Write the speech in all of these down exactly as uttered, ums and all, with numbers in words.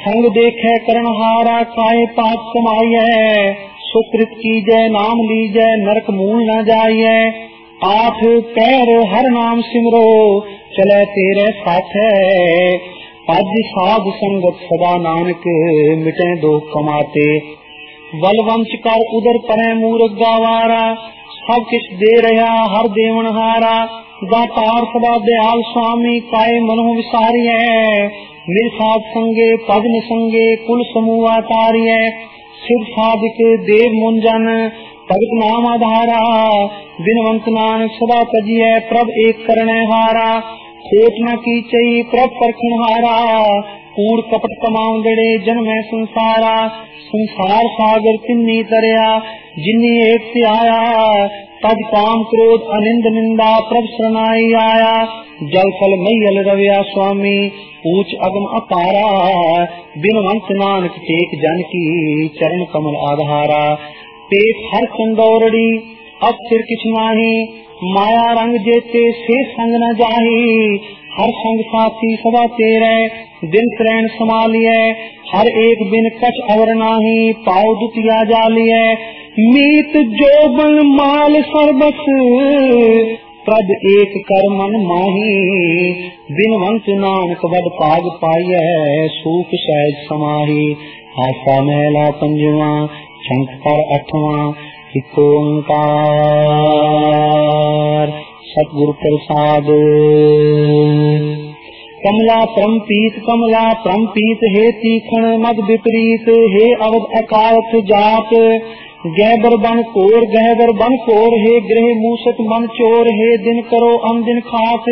संग देखे करणहारा काए पाप कमाइए, सुकृत कीजय नाम लीजय नरक मूल न जाइए। आठ पैर हर नाम सिमरो चले तेरे साथ है, पज साध संगत सदा नानक मिटे दो कमाते। बलवंश कर उदर परै मूर्ख गावारा, सब किछ दे रहा हर देवन हारा। दातार सदा दयाल स्वामी काए मनो विसारिय, मिल साध संगे पद संगे कुल समूह तारिय। सिद्ध साधिक देव मुंजन भगत नाम आधारा, बिनवंत नानक सदा तजिय प्रभ एक करने हारा। खोट न की चई प्रभ परखण हारा, कूड़ कपट कमाउंदड़े जन्म संसारा। संसार सागर तिन्नी तरया जिन्नी एक से आया, तज काम क्रोध अनिंद निंदा प्रभ शरणाई आया। जल फल मैयल रव्या स्वामी ऊंच अगम अपारा, बिनवंत नानक टेक जन की चरण कमल आधारा। पेट हर चंदौरड़ी अब सिर किछ नाही, माया रंग जेते से संग न जाही। हर संग साथी सदा तेरे दिन त्रैन समालिए, हर एक बिन कछ अवर नाही पाव दुतिया जालिए। मीत जोबन माल सर्बस प्रभ एक कर मन माही, बिनवंत नानक बद पाग पाइय सूख सहज समाही। आसा महला पंजवा शंख पर अठवां एक ओंकार। सतगुरु प्रसाद। कमला परम पीत कमला परम पीत हे तीखण मद विपरीत, हे अवध अकालथ जात। गहबर बन कोर गहबर बन कोर, हे ग्रह मूसक मन चोर, हे दिन करो अन दिन खात।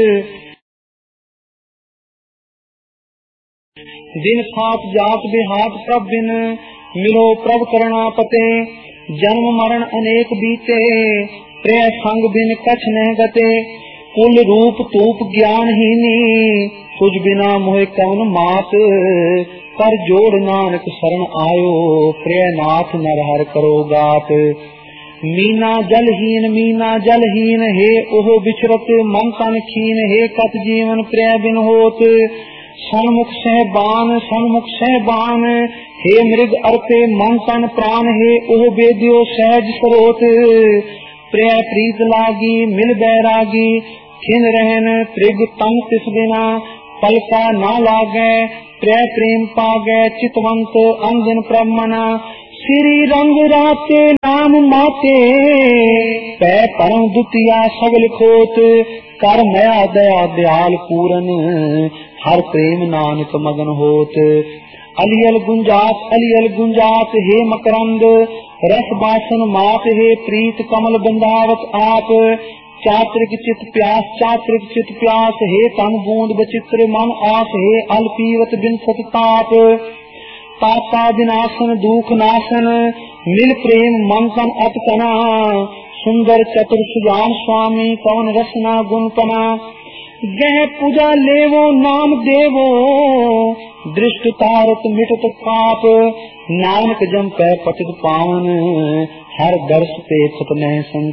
दिन खात जात बेहात प्रभ बिन, मिलो प्रभ करुणा पते। जन्म मरण अनेक बीते, प्रेय संग बिन कछ न गते। कुल रूप तूप ज्ञानहीनी, तुझ बिना मोह कौन मात। कर जोड़ नानक शरण आयो, प्रिय नाथ नर हर करो गात। मीना जलहीन मीना जलहीन, हे ओह बिछरत मन तन खीन। हे कत जीवन प्रिय बिन होत, सन्मुख सहबान सन्मुख सहबान। हे मृग अर्पे मन तन प्राण, हे ओह बेदियो सहज स्रोत। प्रिय प्रीत लागी मिल बैरागी, खिन रहन त्रिग तन तिस बिना। पलका ना लागे प्रिय प्रेम पागे, चितवंत अंजन प्रमना। श्री रंग राते नाम माते, पै परम दुतिया सगल खोत। कर मया दया दयाल पूरन, हर प्रेम नानक मगन होत। अलियल गुंजात अलियल गुंजात, हे मकरंद रस बासन मात। हे प्रीत कमल बंधावत आप, चात्रिक चित प्यास चात्रिक चित प्यास। हे तन बूंद बचित्र मन आस, हे अल पीवत बिन सत ताप। ताता विनाशन दुख नाशन, मिल प्रेम मन तन अतकना। सुंदर चतुर सुजान स्वामी कवन रसना गुणपना। गह पूजा लेवो नाम देवो, दृष्ट तारत मिटत पाप। नानक जम पै पतित पावन, हर दर्श पे छत में